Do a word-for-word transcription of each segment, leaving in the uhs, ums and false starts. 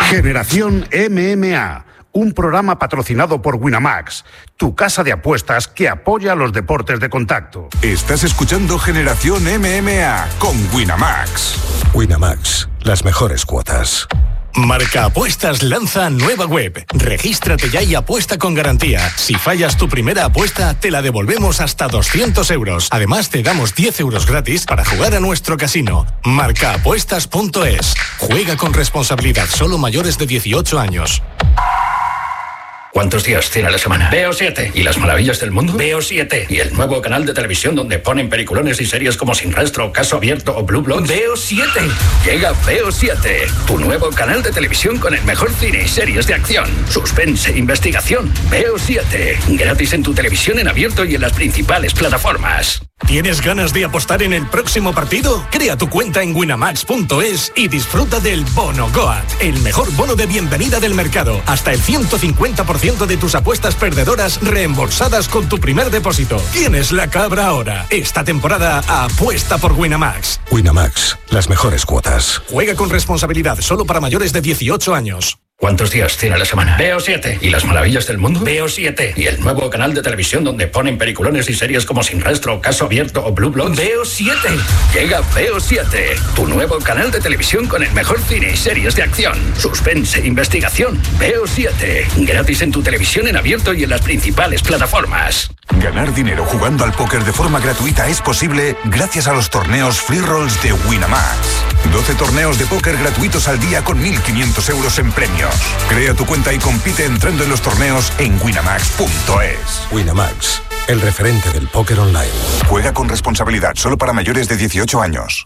Generación M M A, un programa patrocinado por Winamax, tu casa de apuestas que apoya los deportes de contacto. Estás escuchando Generación M M A con Winamax. Winamax, las mejores cuotas. Marca Apuestas lanza nueva web. Regístrate ya y apuesta con garantía. Si fallas tu primera apuesta, te la devolvemos hasta doscientos euros. Además, te damos diez euros gratis para jugar a nuestro casino. marca apuestas punto es. Juega con responsabilidad, solo mayores de dieciocho años. ¿Cuántos días tiene a la semana? Veo siete. ¿Y las maravillas del mundo? Veo siete. ¿Y el nuevo canal de televisión donde ponen peliculones y series como Sin Rastro, Caso Abierto o Blue Bloods? Veo siete. Llega Veo siete, tu nuevo canal de televisión con el mejor cine y series de acción, suspense, investigación. Veo siete. Gratis en tu televisión en abierto y en las principales plataformas. ¿Tienes ganas de apostar en el próximo partido? Crea tu cuenta en winamax punto es y disfruta del Bono Goat, el mejor bono de bienvenida del mercado. Hasta el ciento cincuenta por ciento de tus apuestas perdedoras reembolsadas con tu primer depósito. Tienes la cabra ahora. Esta temporada apuesta por Winamax. Winamax, las mejores cuotas. Juega con responsabilidad, solo para mayores de dieciocho años. ¿Cuántos días tiene a la semana? Veo siete. ¿Y las maravillas del mundo? Veo siete. ¿Y el nuevo canal de televisión donde ponen peliculones y series como Sin Rastro, Caso Abierto o Blue Bloods? Veo siete. Llega Veo siete, tu nuevo canal de televisión con el mejor cine y series de acción, suspense, investigación. Veo siete. Gratis en tu televisión en abierto y en las principales plataformas. Ganar dinero jugando al póker de forma gratuita es posible gracias a los torneos Free Rolls de Winamax. doce torneos de póker gratuitos al día con mil quinientos euros en premios. Crea tu cuenta y compite entrando en los torneos en winamax punto es. Winamax, el referente del póker online. Juega con responsabilidad, solo para mayores de dieciocho años.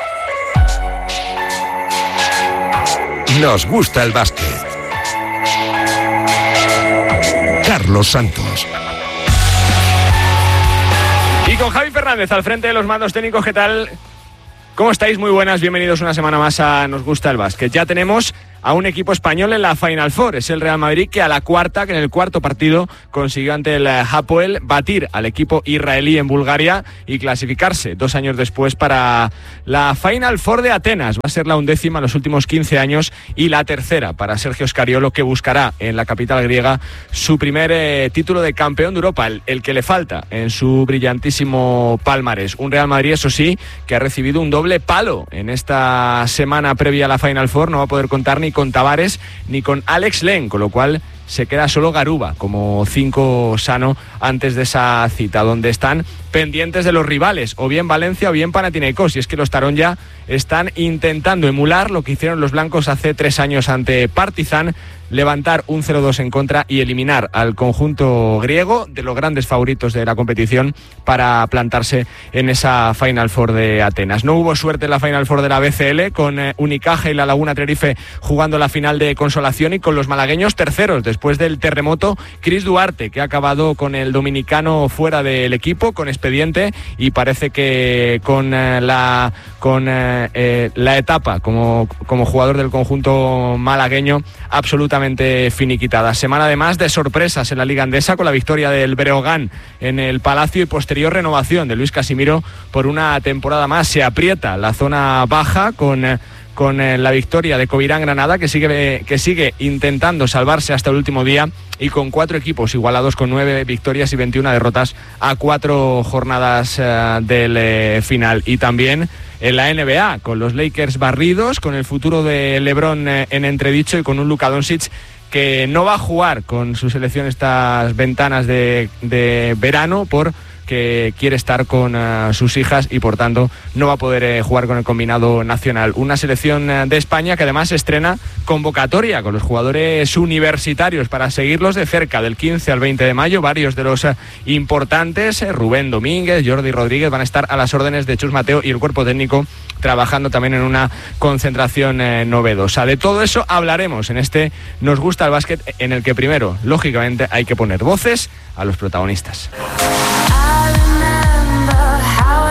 Nos gusta el básquet. Carlos Santos. Y con Javi Fernández al frente de los mandos técnicos, ¿qué tal? ¿Cómo estáis? Muy buenas, bienvenidos una semana más a Nos gusta el básquet. Ya tenemos a un equipo español en la Final Four, es el Real Madrid, que a la cuarta, que en el cuarto partido consiguió ante el Hapoel batir al equipo israelí en Bulgaria y clasificarse dos años después para la Final Four de Atenas. Va a ser la undécima en los últimos quince años y la tercera para Sergio Scariolo, que buscará en la capital griega su primer eh, título de campeón de Europa, el, el que le falta en su brillantísimo palmarés. Un Real Madrid, eso sí, que ha recibido un doble palo en esta semana previa a la Final Four. No va a poder contar ni con Tavares ni con Alex Len, con lo cual se queda solo Garuba como cinco sano antes de esa cita, donde están pendientes de los rivales, o bien Valencia o bien Panathinaikos, y es que los Taronja están intentando emular lo que hicieron los blancos hace tres años ante Partizan, levantar un cero dos en contra y eliminar al conjunto griego, de los grandes favoritos de la competición, para plantarse en esa Final Four de Atenas. No hubo suerte en la Final Four de la B C L, con eh, Unicaja y la Laguna Tenerife jugando la final de consolación, y con los malagueños terceros después del terremoto. Chris Duarte, que ha acabado con el dominicano fuera del equipo, con expediente, y parece que con eh, la con eh, eh, la etapa como, como jugador del conjunto malagueño absolutamente finiquitada. Semana además de sorpresas en la Liga Andesa, con la victoria del Breogán en el Palacio y posterior renovación de Luis Casimiro por una temporada más. Se aprieta la zona baja con eh, con eh, la victoria de Covirán Granada, que sigue, que sigue intentando salvarse hasta el último día, y con cuatro equipos igualados con nueve victorias y veintiuna derrotas a cuatro jornadas eh, del eh, final. Y también en la N B A, con los Lakers barridos, con el futuro de LeBron eh, en entredicho, y con un Luka Doncic que no va a jugar con su selección estas ventanas de, de verano por que quiere estar con uh, sus hijas, y por tanto no va a poder eh, jugar con el combinado nacional. Una selección uh, de España que además estrena convocatoria con los jugadores universitarios para seguirlos de cerca del quince al veinte de mayo. Varios de los uh, importantes, eh, Rubén Domínguez, Jordi Rodríguez, van a estar a las órdenes de Chus Mateo y el cuerpo técnico, trabajando también en una concentración eh, novedosa. De todo eso hablaremos en este Nos gusta el básquet, en el que primero, lógicamente, hay que poner voces a los protagonistas.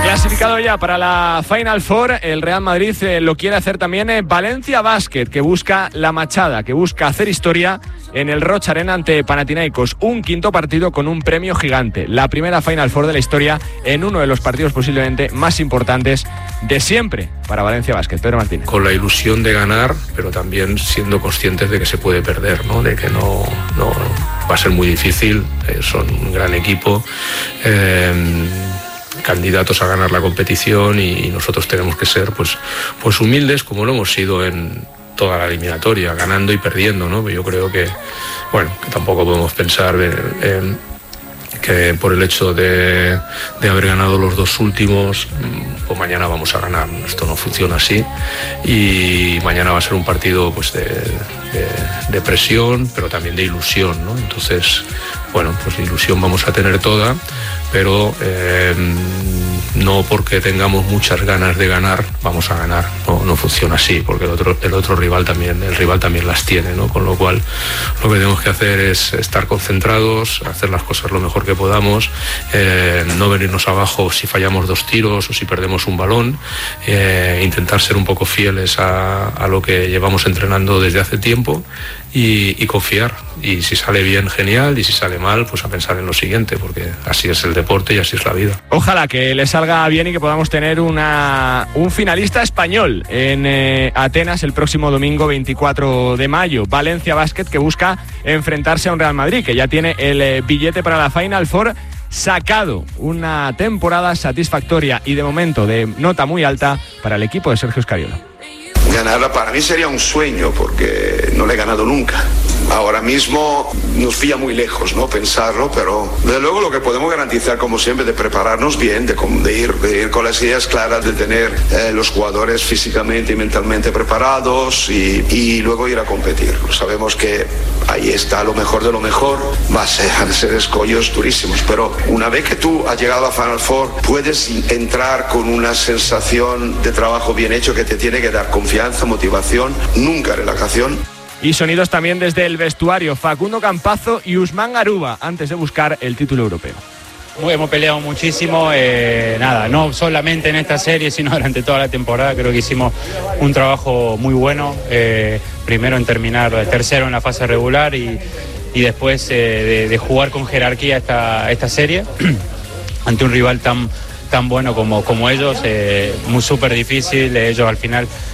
Clasificado ya para la Final Four, el Real Madrid eh, lo quiere hacer también eh, Valencia Basket, que busca la machada, que busca hacer historia en el Roig Arena ante Panathinaikos. Un quinto partido con un premio gigante. La primera Final Four de la historia en uno de los partidos posiblemente más importantes de siempre para Valencia Basket. Pedro Martínez. Con la ilusión de ganar, pero también siendo conscientes de que se puede perder, ¿no? De que no, no va a ser muy difícil. Eh, son un gran equipo. Eh, candidatos a ganar la competición y nosotros tenemos que ser pues, pues humildes como lo hemos sido en toda la eliminatoria, ganando y perdiendo, ¿no? Yo creo que, bueno, que tampoco podemos pensar en, en, que por el hecho de, de haber ganado los dos últimos, pues mañana vamos a ganar. Esto no funciona así y mañana va a ser un partido pues de, de, de presión, pero también de ilusión, ¿no? Entonces, bueno, pues ilusión vamos a tener toda, pero eh, no porque tengamos muchas ganas de ganar vamos a ganar. No, no funciona así, porque el otro, el otro rival también, el rival también las tiene, ¿no? Con lo cual lo que tenemos que hacer es estar concentrados, hacer las cosas lo mejor que podamos, eh, no venirnos abajo si fallamos dos tiros o si perdemos un balón, eh, intentar ser un poco fieles a, a lo que llevamos entrenando desde hace tiempo y, y confiar. Y si sale bien, genial, y si sale mal, pues a pensar en lo siguiente, porque así es el deporte y así es la vida. Ojalá que le salga bien y que podamos tener una, un finalista español en eh, Atenas el próximo domingo veinticuatro de mayo. Valencia Basket, que busca enfrentarse a un Real Madrid, que ya tiene el eh, billete para la Final Four sacado. Una temporada satisfactoria y de momento de nota muy alta para el equipo de Sergio Scariolo. Ganarla para mí sería un sueño, porque no la he ganado nunca. Ahora mismo nos pilla muy lejos, ¿no? Pensarlo, pero desde luego lo que podemos garantizar, como siempre, de prepararnos bien, de, de, ir, de ir con las ideas claras, de tener eh, los jugadores físicamente y mentalmente preparados y, y luego ir a competir. Sabemos que ahí está lo mejor de lo mejor, va a ser, van a ser escollos durísimos, pero una vez que tú has llegado a Final Four, puedes entrar con una sensación de trabajo bien hecho que te tiene que dar confianza, motivación, nunca relajación. Y sonidos también desde el vestuario, Facundo Campazzo y Usman Garuba, antes de buscar el título europeo. Hemos peleado muchísimo, eh, nada, no solamente en esta serie, sino durante toda la temporada. Creo que hicimos un trabajo muy bueno, eh, primero en terminar tercero en la fase regular y, y después eh, de, de jugar con jerarquía esta, esta serie ante un rival tan, tan bueno como, como ellos, eh, muy súper difícil. Ellos al final